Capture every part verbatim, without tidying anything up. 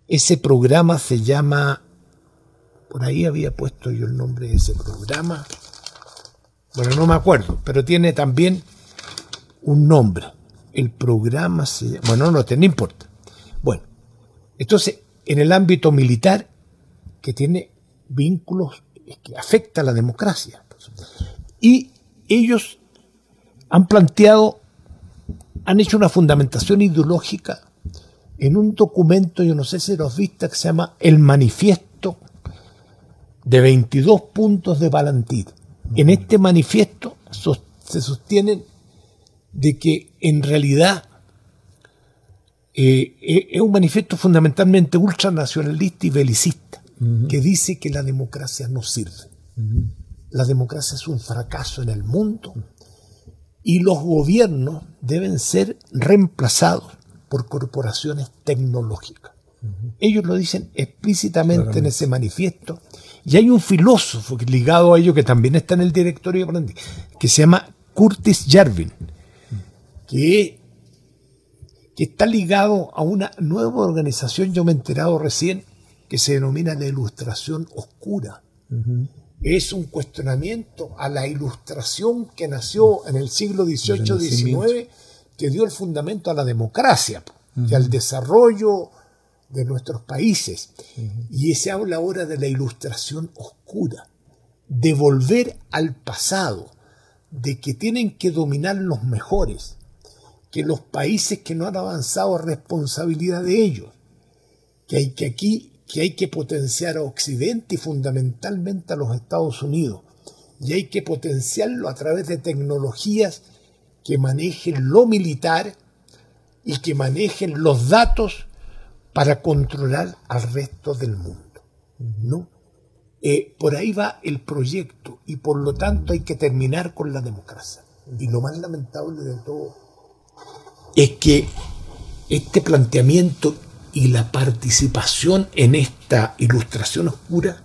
Ese programa se llama, por ahí había puesto yo el nombre de ese programa, bueno, no me acuerdo, pero tiene también un nombre. El programa se llama, bueno, no, no importa. Bueno, entonces, en el ámbito militar, que tiene vínculos, que afecta a la democracia. Y ellos han planteado, han hecho una fundamentación ideológica en un documento, yo no sé si lo has visto, que se llama El Manifiesto de veintidós puntos de Palantir. Uh-huh. En este manifiesto so, se sostienen de que en realidad eh, es un manifiesto fundamentalmente ultranacionalista y belicista, uh-huh. que dice que la democracia no sirve. Uh-huh. La democracia es un fracaso en el mundo y los gobiernos deben ser reemplazados por corporaciones tecnológicas. Uh-huh. Ellos lo dicen explícitamente Claramente. En ese manifiesto. Y hay un filósofo ligado a ello que también está en el directorio de Palantir, que se llama Curtis Yarvin, que, que está ligado a una nueva organización, yo me he enterado recién, que se denomina la Ilustración Oscura. Uh-huh. Es un cuestionamiento a la ilustración que nació en el siglo dieciocho diecinueve, que dio el fundamento a la democracia, uh-huh. y al desarrollo de nuestros países. Uh-huh. Y se habla ahora de la ilustración oscura, de volver al pasado, de que tienen que dominar los mejores, que los países que no han avanzado es responsabilidad de ellos, que hay que aquí que hay que potenciar a Occidente y fundamentalmente a los Estados Unidos, y hay que potenciarlo a través de tecnologías que manejen lo militar y que manejen los datos para controlar al resto del mundo, ¿no? Eh, por ahí va el proyecto y por lo tanto hay que terminar con la democracia. Y lo más lamentable de todo es que este planteamiento y la participación en esta ilustración oscura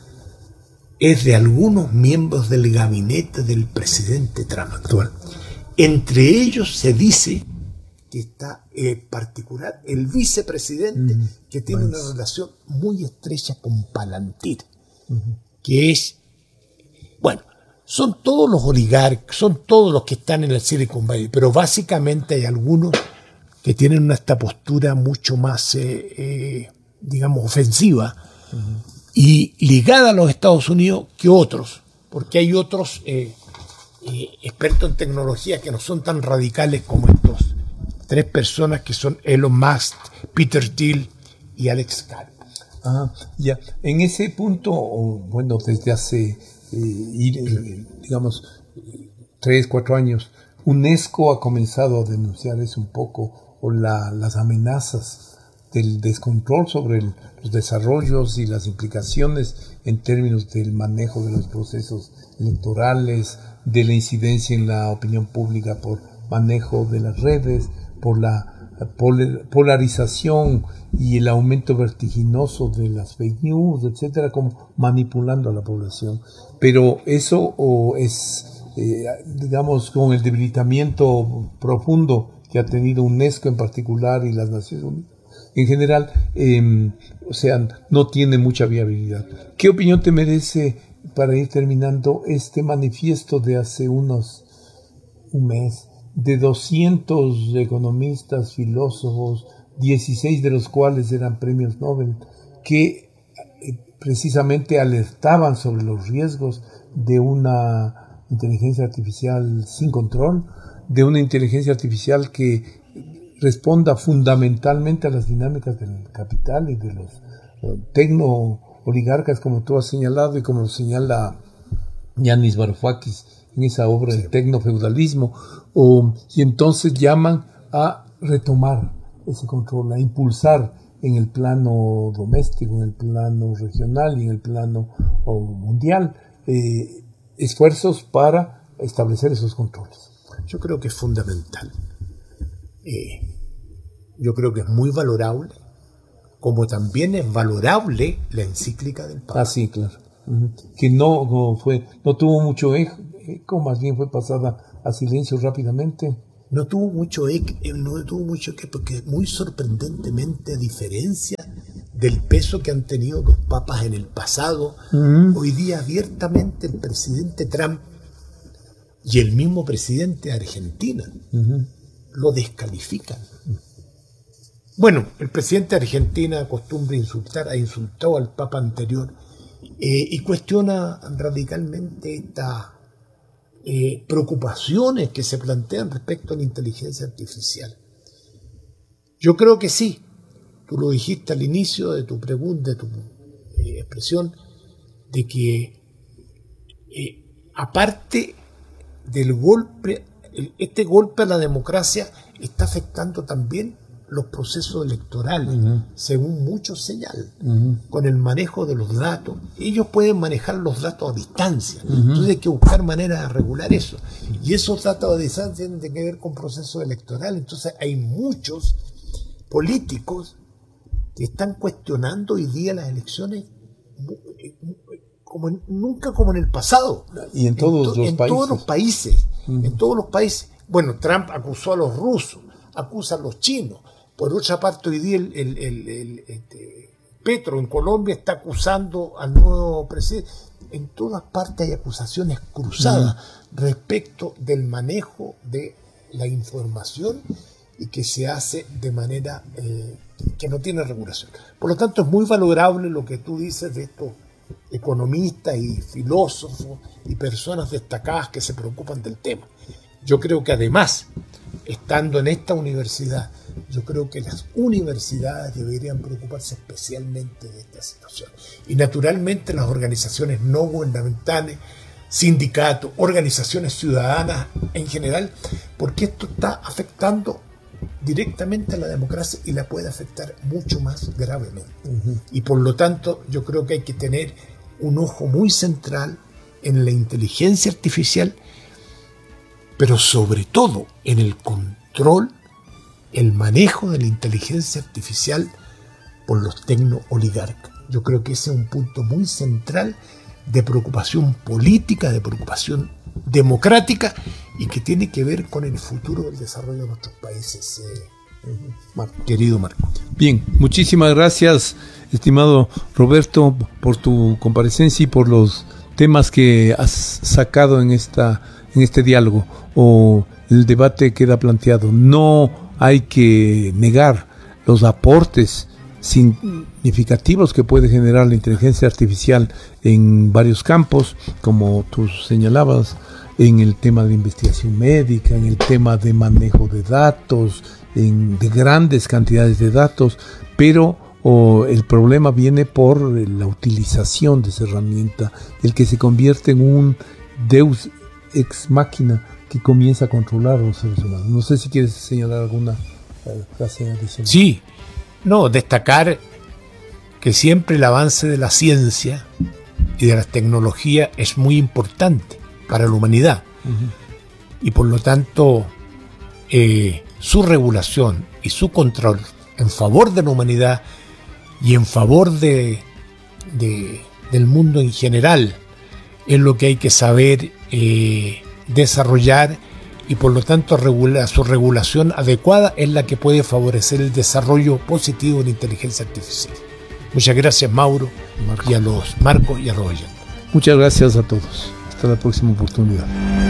es de algunos miembros del gabinete del presidente Trump actual. Entre ellos se dice que está en eh, particular el vicepresidente, uh-huh. que tiene nice. Una relación muy estrecha con Palantir, uh-huh. que es, bueno, son todos los oligarcas, son todos los que están en el Silicon Valley, pero básicamente hay algunos que tienen una, esta postura mucho más, eh, eh, digamos, ofensiva, uh-huh. y ligada a los Estados Unidos que otros, porque hay otros eh, eh, expertos en tecnología que no son tan radicales como estos tres personas que son Elon Musk, Peter Thiel y Alex Karp. Ah, ya. En ese punto, bueno, desde hace, eh, digamos, tres, cuatro años, UNESCO ha comenzado a denunciar eso un poco, o la, las amenazas del descontrol sobre el, los desarrollos y las implicaciones en términos del manejo de los procesos electorales, de la incidencia en la opinión pública por manejo de las redes, por la pol- polarización y el aumento vertiginoso de las fake news, etcétera, como manipulando a la población. Pero eso o es, eh, digamos, con el debilitamiento profundo que ha tenido UNESCO en particular y las Naciones Unidas en general, eh, o sea, no tiene mucha viabilidad. ¿Qué opinión te merece, para ir terminando, este manifiesto de hace unos un mes, de doscientos economistas, filósofos, dieciséis de los cuales eran premios Nobel, que eh, precisamente alertaban sobre los riesgos de una inteligencia artificial sin control, de una inteligencia artificial que responda fundamentalmente a las dinámicas del capital y de los uh, tecno-oligarcas, como tú has señalado y como lo señala Yanis Varoufakis en esa obra, sí. El tecno-feudalismo, uh, y entonces llaman a retomar ese control, a impulsar en el plano doméstico, en el plano regional y en el plano uh, mundial eh, esfuerzos para establecer esos controles. Yo creo que es fundamental. Eh, yo creo que es muy valorable, como también es valorable la encíclica del Papa. Ah, sí, claro. Uh-huh. Que no, no fue, no tuvo mucho eco, más bien fue pasada a silencio rápidamente. No tuvo mucho eco, no tuvo mucho eco, porque muy sorprendentemente, a diferencia del peso que han tenido los papas en el pasado. Uh-huh. Hoy día abiertamente el presidente Trump y el mismo presidente de Argentina uh-huh. lo descalifican. Bueno, el presidente de Argentina acostumbra insultar, ha insultado al papa anterior eh, y cuestiona radicalmente estas eh, preocupaciones que se plantean respecto a la inteligencia artificial. Yo creo que sí, tú lo dijiste al inicio de tu pregunta, de tu eh, expresión, de que eh, aparte del golpe, este golpe a la democracia está afectando también los procesos electorales, uh-huh. según muchos señalan, uh-huh. con el manejo de los datos. Ellos pueden manejar los datos a distancia, uh-huh. entonces hay que buscar maneras de regular eso. Y esos datos a distancia tienen que ver con procesos electorales. Entonces hay muchos políticos que están cuestionando hoy día las elecciones como en, nunca como en el pasado. Y en todos en to, los en países. todos los países. Uh-huh. En todos los países. Bueno, Trump acusó a los rusos, acusa a los chinos. Por otra parte, hoy día el, el, el, el este, Petro en Colombia está acusando al nuevo presidente. En todas partes hay acusaciones cruzadas uh-huh. respecto del manejo de la información y que se hace de manera eh, que no tiene regulación. Por lo tanto, es muy valorable lo que tú dices de estos economistas y filósofos y personas destacadas que se preocupan del tema. Yo creo que además, estando en esta universidad, yo creo que las universidades deberían preocuparse especialmente de esta situación. Y naturalmente las organizaciones no gubernamentales, sindicatos, organizaciones ciudadanas en general, porque esto está afectando directamente a la democracia y la puede afectar mucho más gravemente. Uh-huh. Y por lo tanto, yo creo que hay que tener un ojo muy central en la inteligencia artificial, pero sobre todo en el control, el manejo de la inteligencia artificial por los tecno-oligarcas. Yo creo que ese es un punto muy central de preocupación política, de preocupación democrática y que tiene que ver con el futuro del desarrollo de nuestros países, eh, Marco, querido Marco. Bien, muchísimas gracias, estimado Roberto, por tu comparecencia y por los temas que has sacado en esta en este diálogo o el debate queda planteado. No hay que negar los aportes significativos que puede generar la inteligencia artificial en varios campos, como tú señalabas, en el tema de investigación médica, en el tema de manejo de datos, en, de grandes cantidades de datos, pero oh, el problema viene por la utilización de esa herramienta, el que se convierte en un deus ex machina que comienza a controlar a los seres humanos. No sé si quieres señalar alguna eh, frase adicional. Sí, no, destacar que siempre el avance de la ciencia y de la tecnología es muy importante para la humanidad. Uh-huh. Y por lo tanto, eh, su regulación y su control en favor de la humanidad y en favor de, de, del mundo en general es lo que hay que saber eh, desarrollar, y por lo tanto regula, su regulación adecuada es la que puede favorecer el desarrollo positivo de la inteligencia artificial. Muchas gracias, Mauro, Marco. y a los Marcos y a los oyentes. Muchas gracias a todos. Hasta la próxima oportunidad.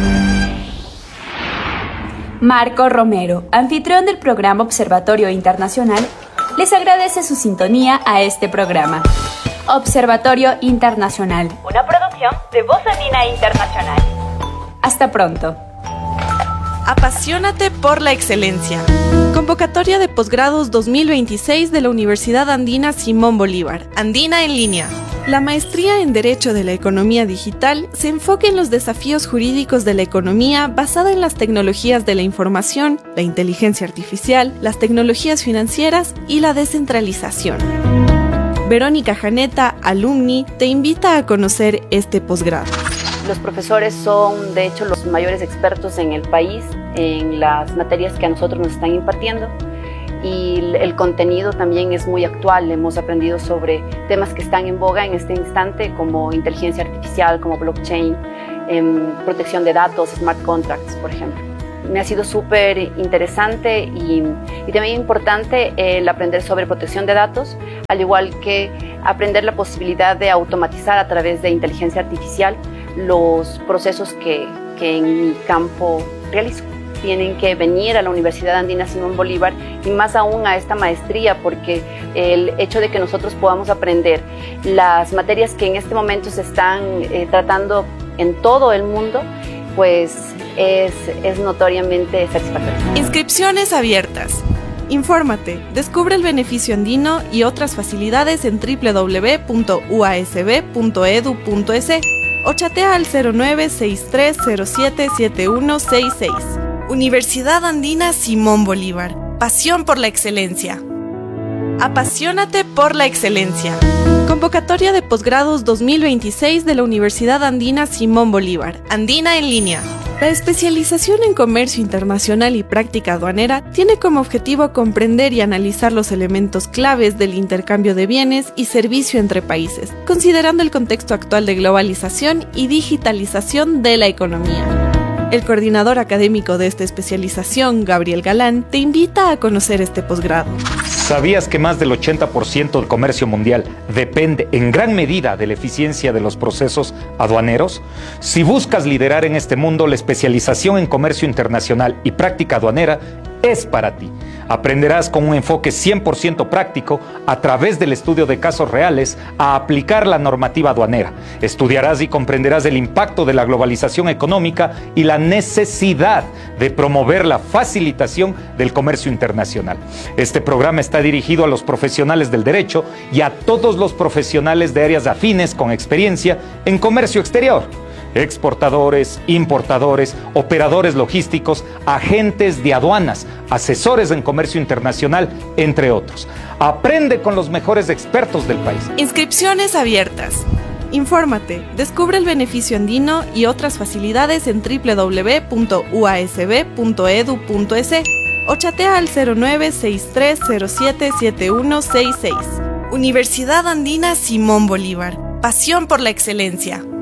Marco Romero, anfitrión del programa Observatorio Internacional, les agradece su sintonía a este programa. Observatorio Internacional, una producción de Voz Andina Internacional. Hasta pronto. Apasionate por la excelencia. Convocatoria de posgrados dos mil veintiséis de la Universidad Andina Simón Bolívar. Andina en línea. La maestría en Derecho de la Economía Digital se enfoca en los desafíos jurídicos de la economía basada en las tecnologías de la información, la inteligencia artificial, las tecnologías financieras y la descentralización. Verónica Janeta, alumni, te invita a conocer este posgrado. Los profesores son, de hecho, los mayores expertos en el país en las materias que a nosotros nos están impartiendo, y el contenido también es muy actual. Hemos aprendido sobre temas que están en boga en este instante, como inteligencia artificial, como blockchain, eh, protección de datos, smart contracts, por ejemplo. me ha sido súper interesante y, y también importante el aprender sobre protección de datos, al igual que aprender la posibilidad de automatizar a través de inteligencia artificial los procesos que, que en mi campo realizo. Tienen que venir a la Universidad Andina Simón Bolívar y más aún a esta maestría, porque el hecho de que nosotros podamos aprender las materias que en este momento se están eh, tratando en todo el mundo, pues es, es notoriamente satisfactorio. Inscripciones abiertas. Infórmate, descubre el beneficio andino y otras facilidades en doble u doble u doble u punto u a s b punto e d u punto e s o chatea al cero nueve seis tres cero siete siete uno seis seis. Universidad Andina Simón Bolívar. Pasión por la excelencia. Apasionate por la excelencia. Convocatoria de posgrados dos mil veintiséis de la Universidad Andina Simón Bolívar. Andina en línea. La especialización en comercio internacional y práctica aduanera tiene como objetivo comprender y analizar los elementos claves del intercambio de bienes y servicio entre países, considerando el contexto actual de globalización y digitalización de la economía. El coordinador académico de esta especialización, Gabriel Galán, te invita a conocer este posgrado. ¿Sabías que más del ochenta por ciento del comercio mundial depende en gran medida de la eficiencia de los procesos aduaneros? Si buscas liderar en este mundo, la especialización en comercio internacional y práctica aduanera es para ti. Aprenderás con un enfoque cien por ciento práctico a través del estudio de casos reales a aplicar la normativa aduanera. Estudiarás y comprenderás el impacto de la globalización económica y la necesidad de promover la facilitación del comercio internacional. Este programa está dirigido a los profesionales del derecho y a todos los profesionales de áreas afines con experiencia en comercio exterior. Exportadores, importadores, operadores logísticos, agentes de aduanas, asesores en comercio internacional, entre otros. Aprende con los mejores expertos del país. Inscripciones abiertas. Infórmate, descubre el beneficio andino y otras facilidades en doble u doble u doble u punto u a s b punto e d u punto e s o chatea al cero nueve seis tres cero siete siete uno seis seis. Universidad Andina Simón Bolívar. Pasión por la excelencia.